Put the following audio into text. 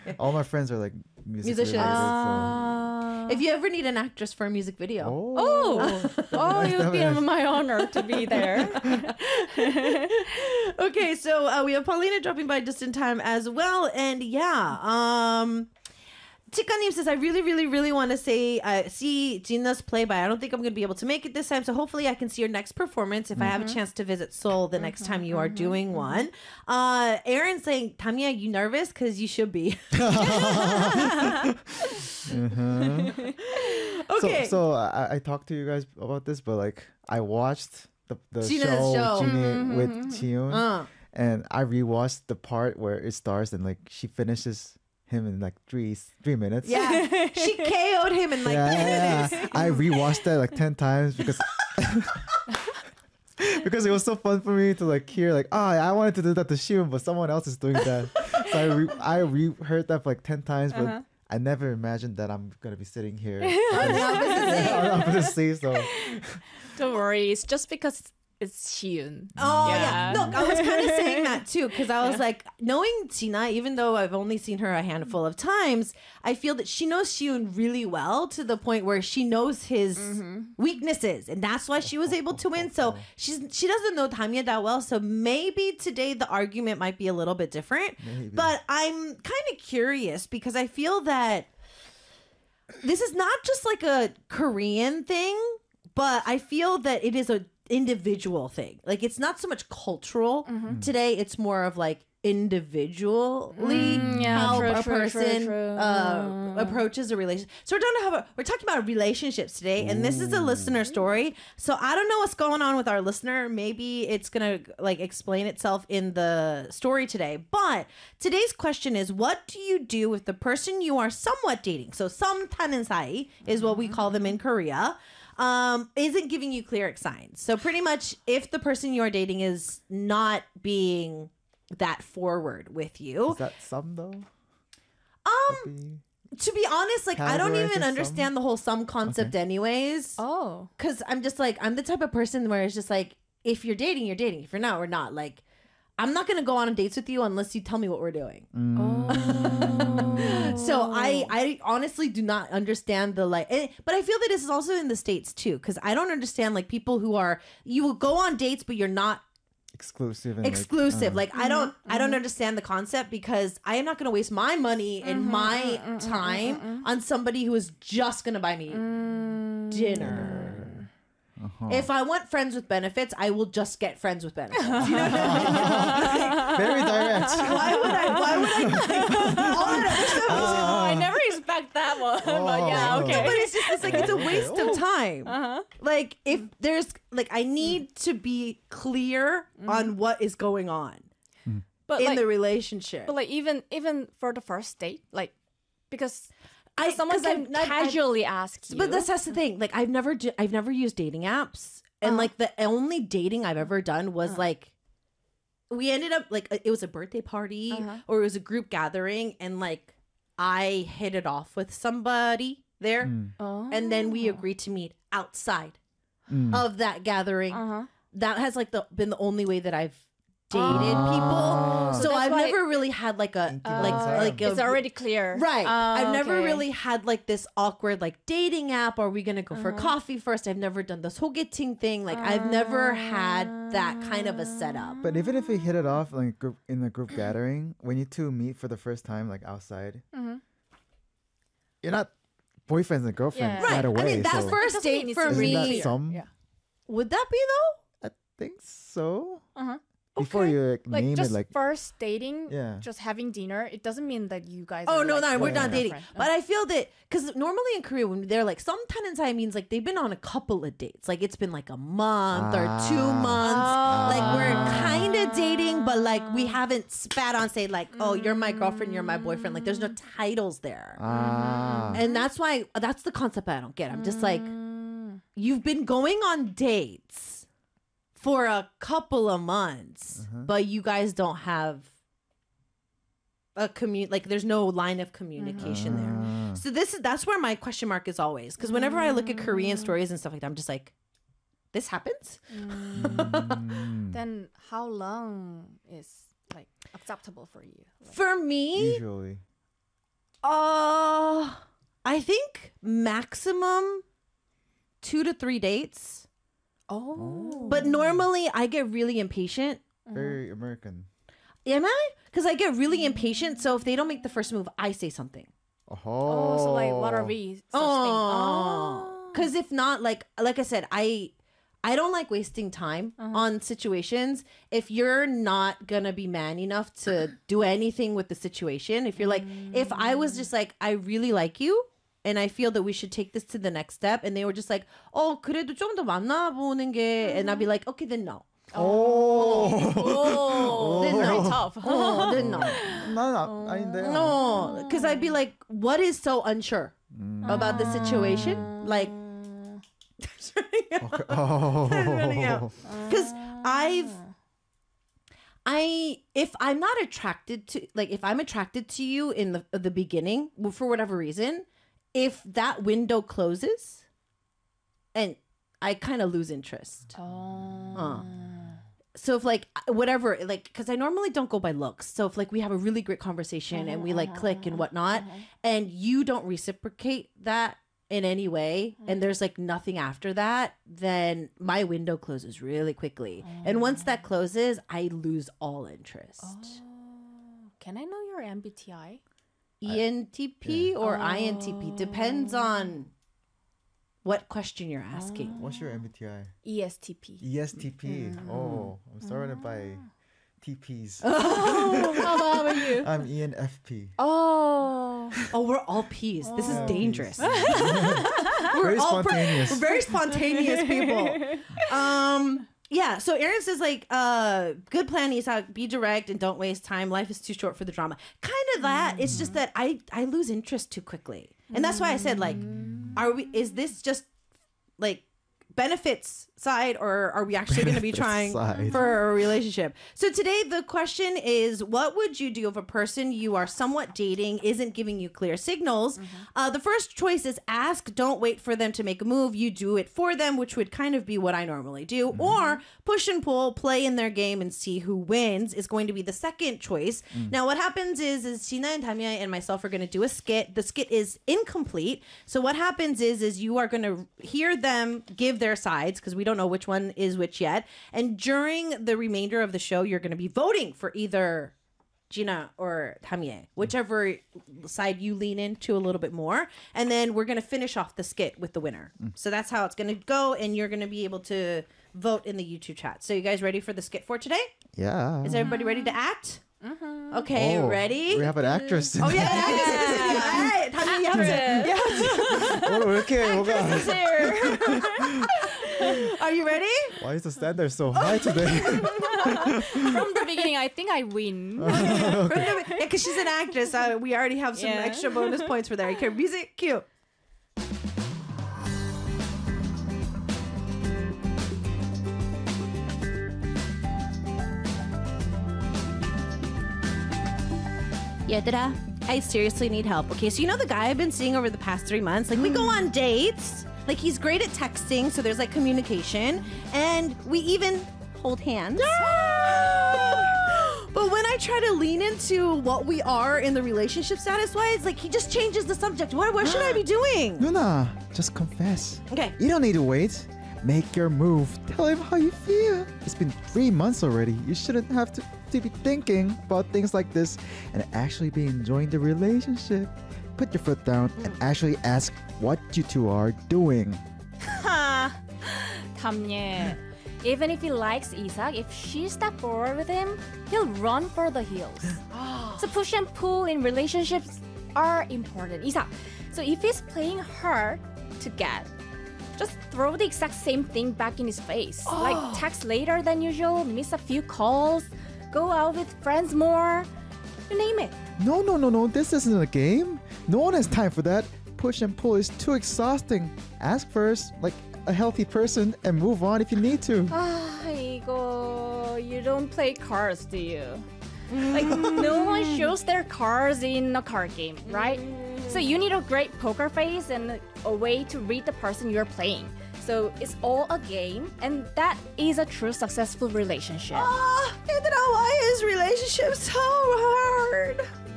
All my friends are like Musicians. related, If you ever need an actress for a music video. It would be my honor to be there. Okay, so we have Paulina dropping by just in time as well. And Chikanim says, I really, really, really want to see Gina's play, but I don't think I'm going to be able to make it this time. So hopefully I can see your next performance if I have a chance to visit Seoul the next time you are doing one. Aaron saying, Tamia, you nervous? Because you should be. Okay. So I talked to you guys about this, but like I watched the Gina's show. Gina with Chiyoon, and I rewatched the part where it starts and like she finishes him in like 3 minutes. Yeah. She KO'd him in like 3 minutes. I rewatched that like 10 times because because it was so fun for me to like hear like, I wanted to do that to Shion, but someone else is doing that. So I heard that for like 10 times, but I never imagined that I'm gonna be sitting here on the opposite seat. So Don't worry, it's just because it's Hyun. Oh, yeah. Look, I was kind of saying that too, because I was like, knowing Gina, even though I've only seen her a handful of times, I feel that she knows Hyun really well to the point where she knows his weaknesses. And that's why she was able to win. So she doesn't know Tanya that well. So maybe today the argument might be a little bit different. Maybe. But I'm kind of curious because I feel that this is not just like a Korean thing, but I feel that it is a individual thing. Like it's not so much cultural today. It's more of like individually how a person approaches a relationship. So we're talking about relationships today, and this is a listener story. So I don't know what's going on with our listener. Maybe it's gonna like explain itself in the story today. But today's question is, what do you do with the person you are somewhat dating? So samta는 사이 is what we call them in Korea. Isn't giving you clear signs. So pretty much if the person you are dating is not being that forward with you. is that some though? To be honest, like I don't Categorize even as understand the whole sum concept anyways. Oh. Cause I'm just like, I'm the type of person where it's just like, if you're dating, you're dating. If you're not, we're not. Like, I'm not going to go on dates with you unless you tell me what we're doing. So I honestly do not understand the like, but I feel that this is also in the States too. Cause I don't understand like people who are, you will go on dates, but you're not Exclusive. Like I don't understand the concept because I am not going to waste my money and my time on somebody who is just going to buy me dinner. If I want friends with benefits, I will just get friends with benefits. You know what I mean? Very direct. Why would I all that other stuff I never expect that one. But yeah, okay. No, but it's like it's a waste of time. Like if there's like I need to be clear on what is going on But in like, the relationship. but like even for the first date, like because I someone can casually ask you. But that's the thing. Like I've never used dating apps, and like the only dating I've ever done was like we ended up like it was a birthday party or it was a group gathering, and like I hit it off with somebody there, and then we agreed to meet outside of that gathering. That has like been the only way that I've dated people. So I've never really had like a it's already clear, right. I've never okay. really had like this awkward like dating app. Are we gonna go for coffee first? I've never done the sogeting thing. Like I've never had that kind of a setup. But even if we hit it off like in a group gathering, when you two meet for the first time, like outside, you're not boyfriends and girlfriends Yeah. Right. right away. I mean that so first date for isn't that me. some? Yeah. Would that be though? I think so. Before you Like name just it, like first dating, Yeah. just having dinner, it doesn't mean that you guys. Oh are no, like no, we're not boyfriend, dating. girlfriend. But I feel that because normally in Korea, when they're like some tansai means like they've been on a couple of dates. Like it's been like a month or 2 months. Like we're kind of dating, but like we haven't spat on say like, oh, you're my girlfriend, you're my boyfriend. Like there's no titles there, and that's why that's the concept I don't get. I'm just like, you've been going on dates for a couple of months, but you guys don't have a like there's no line of communication there. So that's where my question mark is always, because whenever I look at Korean stories and stuff like that, I'm just like, this happens? Then how long is like acceptable for you? Like, For me, usually. I think maximum 2 to 3 dates. But normally I get really impatient. Very American. Am I? Because I get really impatient. So if they don't make the first move, I say something. Oh, so like what are we? Because if not, like I said, I don't like wasting time on situations. If you're not gonna be man enough to do anything with the situation, if you're like, if I was just like, I really like you, and I feel that we should take this to the next step, and they were just like, 그래도 좀 더 만나보는 게, and I'd be like, okay, then no. Then very tough. Then no. No, 아닌데. No, because I'd be like, what is so unsure about the situation? Like, because if I'm not attracted to, like, if I'm attracted to you in the beginning, for whatever reason, if that window closes, and I kind of lose interest. So if like whatever, like, because I normally don't go by looks. So if like we have a really great conversation and we like click and whatnot, and you don't reciprocate that in any way, and there's like nothing after that, then my window closes really quickly. And once that closes, I lose all interest. Can I know your MBTI? ENTP or INTP depends on what question you're asking. What's your MBTI? ESTP. ESTP. Oh, I'm surrounded by TPs. How about you? I'm ENFP. Oh, We're all P's. This is dangerous. Very spontaneous. We're very spontaneous people. Yeah, so Aaron says like, good plan, Isak, be direct and don't waste time. Life is too short for the drama. Kind of that. It's just that I lose interest too quickly. And that's why I said like, is this just like benefits side, or are we actually going to be trying for a relationship? So today the question is, what would you do if a person you are somewhat dating isn't giving you clear signals? The first choice is ask, don't wait for them to make a move, you do it for them, which would kind of be what I normally do. Or push and pull, play in their game and see who wins is going to be the second choice. Now what happens is Sheena and Tamia and myself are going to do a skit. The skit is incomplete. So what happens is you are going to hear them give their sides, because we don't know which one is which yet. And during the remainder of the show, you're going to be voting for either Gina or Tamie, whichever side you lean into a little bit more. And then we're going to finish off the skit with the winner. So that's how it's going to go. And you're going to be able to vote in the YouTube chat. So you guys ready for the skit for today? Yeah. Is everybody ready to act? Okay, ready? We have an actress. Oh, yeah, an actress. All right, Tamie, you have to. 왜 이렇게 뭐가? Are you ready? Why is the standard so high today? from the beginning, I think I win. Yeah, because she's an actress. We already have some extra bonus points for that. Okay, music, cue. 얘들아, I seriously need help. Okay, so you know the guy I've been seeing over the past 3 months? Like, we go on dates. Like, he's great at texting, so there's, like, communication. And we even hold hands. But when I try to lean into what we are in the relationship status-wise, like, he just changes the subject. What should I be doing? Nuna, just confess. Okay. You don't need to wait. Make your move. Tell him how you feel. It's been 3 months already. You shouldn't have to be thinking about things like this and actually be enjoying the relationship. Put your foot down and actually ask what you two are doing. Tamie, even if he likes Isak, if she steps forward with him, he'll run for the hills. So push and pull in relationships are important. Isak, so if he's playing hard to get, just throw the exact same thing back in his face. Like text later than usual, miss a few calls, go out with friends more, you name it. No. This isn't a game. No one has time for that. Push and pull is too exhausting. Ask first, like a healthy person, and move on if you need to. 이거, you don't play cards, do you? Like, no one shows their cards in a card game, right? So you need a great poker face and a way to read the person you're playing. So it's all a game, and that is a true successful relationship. 얘들아, why is relationship so hard?